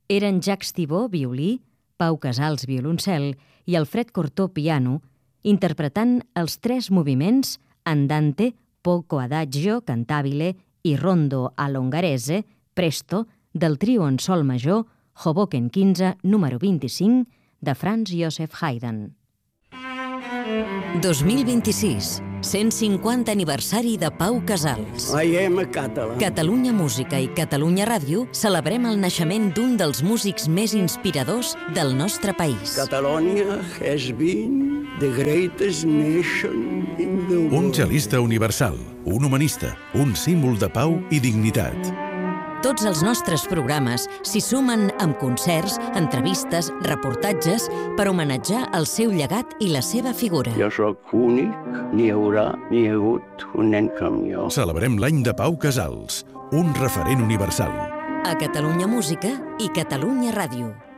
Eren Jacques Thibó, violí, Pau Casals, violoncel i Alfred Cortó, piano, interpretant els 3 moviments andante, poco adagio, cantabile i rondo all'ungherese, presto, del trio en sol major Hoboken 15, número 25, de Franz Joseph Haydn. 2026, 150 aniversari de Pau Casals. I am a Catalan. Catalunya Música i Catalunya Ràdio celebrem el naixement d'un dels músics més inspiradors del nostre país. Catalonia has been the greatest nation in the world. Un cel·lista universal, un humanista, un símbol de pau i dignitat. Tots els nostres programes s'hi sumen amb concerts, entrevistes, reportatges per homenatjar el seu llegat i la seva figura. Jo sóc únic, n'hi haurà, n'hi ha hagut un nen com jo. Celebrem l'any de Pau Casals, un referent universal. A Catalunya Música i Catalunya Ràdio.